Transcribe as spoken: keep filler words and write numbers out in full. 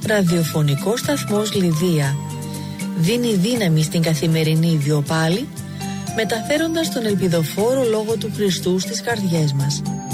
ραδιοφωνικός σταθμός Λιδία δίνει δύναμη στην καθημερινή βιοπάλη, μεταφέροντας τον ελπιδοφόρο λόγο του Χριστού στις καρδιές μας.